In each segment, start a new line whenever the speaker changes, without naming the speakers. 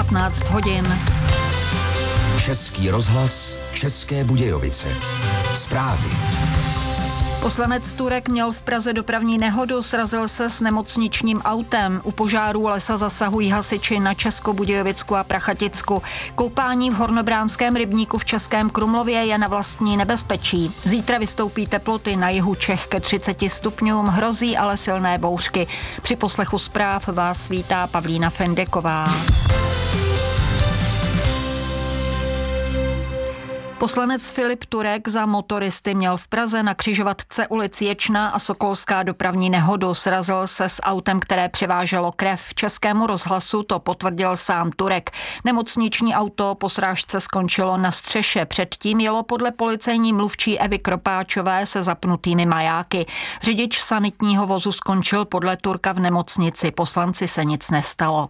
15 hodin.
Český rozhlas, České Budějovice. Zprávy.
Poslanec Turek měl v Praze dopravní nehodu, srazil se s nemocničním autem. U požárů lesa zasahují hasiči na Českobudějovicku a Prachaticku. Koupání v Hornobránském rybníku v Českém Krumlově je na vlastní nebezpečí. Zítra vystoupí teploty na jihu Čech ke 30 stupňům, hrozí ale silné bouřky. Při poslechu zpráv vás vítá Pavlína Fendeková. Poslanec Filip Turek za motoristy měl v Praze na křižovatce ulic Ječná a Sokolská dopravní nehodu. Srazil se s autem, které převáželo krev. Českému rozhlasu to potvrdil sám Turek. Nemocniční auto po srážce skončilo na střeše. Předtím jelo podle policejní mluvčí Evy Kropáčové se zapnutými majáky. Řidič sanitního vozu skončil podle Turka v nemocnici. Poslanci se nic nestalo.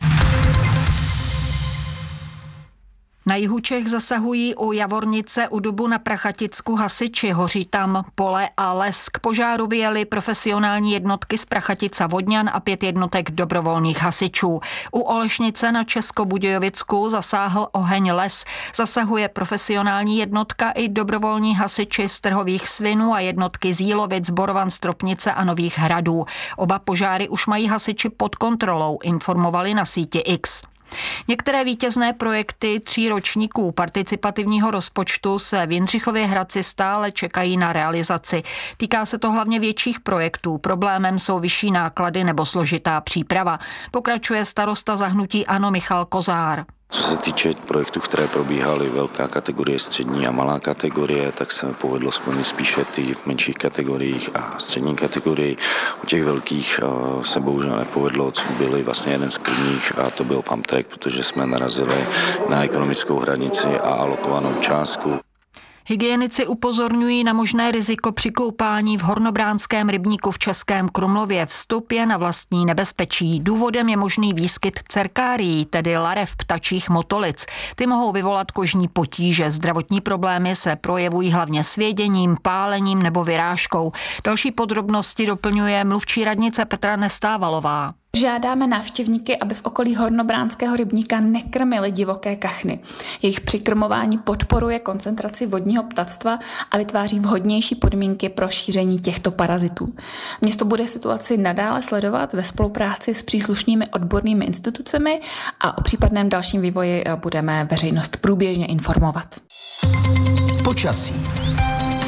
Na jihu Čech zasahují u Javornice u Dubu na Prachaticku hasiči, hoří tam pole a les. K požáru vyjeli profesionální jednotky z Prachatic a Vodňan a 5 jednotek dobrovolných hasičů. U Olešnice na Českobudějovicku zasáhl oheň les. Zasahuje profesionální jednotka i dobrovolní hasiči z Trhových Svinů a jednotky z Jílovic, Borovan, Stropnice a Nových Hradů. Oba požáry už mají hasiči pod kontrolou, informovali na síti X. Některé vítězné projekty 3 ročníků participativního rozpočtu se v Jindřichově Hradci stále čekají na realizaci. Týká se to hlavně větších projektů. Problémem jsou vyšší náklady nebo složitá příprava. Pokračuje starosta za hnutí ANO Michal Kozár.
Co se týče projektů, které probíhaly, velká kategorie, střední a malá kategorie, tak se povedlo splnit spíše ty v menších kategoriích a střední kategorii. U těch velkých se bohužel nepovedlo, co byly vlastně jeden z prvních, a to byl Pamtrek, protože jsme narazili na ekonomickou hranici a alokovanou částku.
Hygienici upozorňují na možné riziko při koupání v Hornobránském rybníku v Českém Krumlově. Vstup je na vlastní nebezpečí. Důvodem je možný výskyt cerkárií, tedy larev ptačích motolic. Ty mohou vyvolat kožní potíže. Zdravotní problémy se projevují hlavně svěděním, pálením nebo vyrážkou. Další podrobnosti doplňuje mluvčí radnice Petra Nestávalová.
Žádáme návštěvníky, aby v okolí Hornobránského rybníka nekrmili divoké kachny. Jejich přikrmování podporuje koncentraci vodního ptactva a vytváří vhodnější podmínky pro šíření těchto parazitů. Město bude situaci nadále sledovat ve spolupráci s příslušnými odbornými institucemi a o případném dalším vývoji budeme veřejnost průběžně informovat.
Počasí.